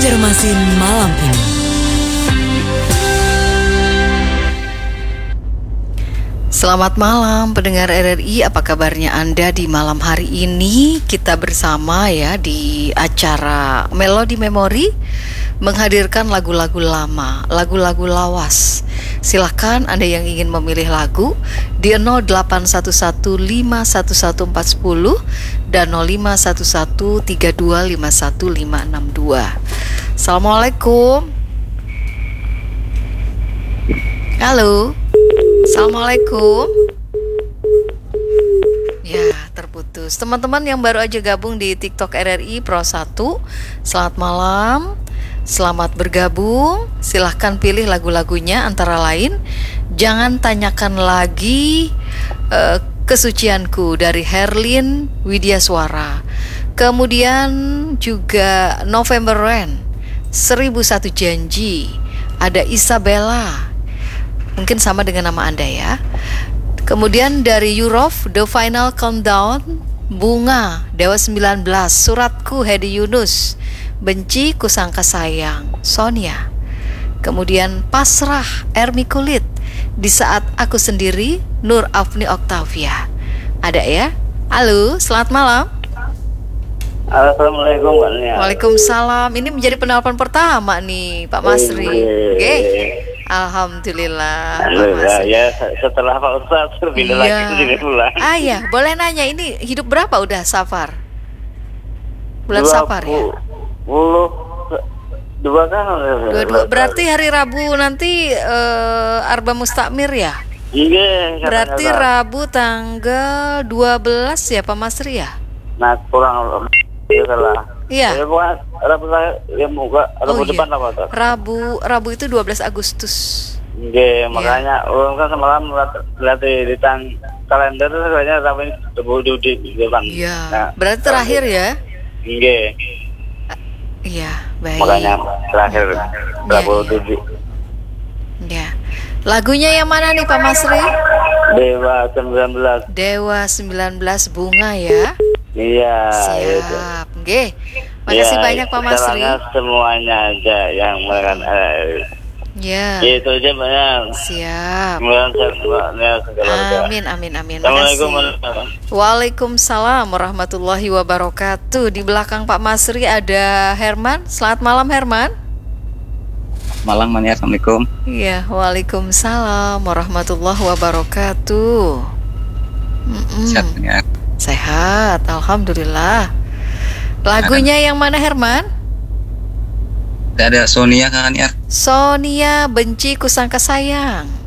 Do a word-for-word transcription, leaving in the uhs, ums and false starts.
Banjarmasin malam ini. Selamat malam pendengar R R I, apa kabarnya Anda di malam hari ini? Kita bersama ya di acara Melodi Memori menghadirkan lagu-lagu lama, lagu-lagu lawas. Silahkan Anda yang ingin memilih lagu di nol delapan satu satu lima satu satu empat nol dan nol lima satu satu tiga dua lima satu lima enam dua. Assalamualaikum. Halo. Assalamualaikum. Ya, terputus. Teman-teman yang baru aja gabung di TikTok R R I Pro satu, selamat malam. Selamat bergabung. Silahkan pilih lagu-lagunya, antara lain Jangan Tanyakan Lagi, uh, Kesucianku dari Herlin Widyaswara. Kemudian juga November Rain, Seribu Satu Janji, ada Isabella, mungkin sama dengan nama Anda ya. Kemudian dari Europe, The Final Countdown, Bunga, Dewa sembilan belas, Suratku, Hedi Yunus, Benci Kusangka Sayang, Sonia. Kemudian Pasrah, Ermi Kulit, Di Saat Aku Sendiri, Nur Afni Oktavia. Ada ya? Halo, selamat malam. Assalamualaikum Mbak Nia. Waalaikumsalam. Ini menjadi penelpon pertama nih Pak Masri. Oke. Alhamdulillah. Alhamdulillah ya, setelah Pak Ustadz terpilih Iya. lagi sini pula. Ah ya, boleh nanya ini hidup berapa udah Safar? Bulan Safar ya? Puluh dua kan? Dua-dua. Berarti hari Rabu nanti uh, Arba Mustakmir ya? Iya. Berarti Rabu tanggal dua belas ya Pak Masri ya? Nah kurang ya salah. Iya. Ya bukan Rabu saya yang muka Rabu Oh, iya. depan apa tuh? Rabu Rabu itu dua belas Agustus. Iya, makanya orang kan semalam lihat di, di tang kalender kayaknya Rabu ini Rabu di di depan. Iya. Nah, Berarti terakhir ya? Iya. Iya, baik. Makanya terakhir Rabu iya. tujuh. Ya. Lagunya yang mana nih Pak Masri? Dewa sembilan belas. Dewa sembilan belas, Bunga ya. Iya. Itu. Siap. Nggih. Makasih Ya, banyak Pak Masri. caranya semuanya aja yang melakukan eh, Ya. itu aja banyak. Siap. Kemudian saya segala Amin amin amin. Assalamualaikum Makasih. warahmatullahi Waalaikumsalam warahmatullahi wabarakatuh. Di belakang Pak Masri ada Herman. Selamat malam Herman. Malam Mania, Assalamualaikum. Iya, waalaikumsalam warahmatullahi wabarakatuh. Mm-mm. Sehat Mania. Sehat, alhamdulillah. Lagunya yang mana Herman? Ada Sonia kan ya? Sonia, Benci Kusangka Sayang.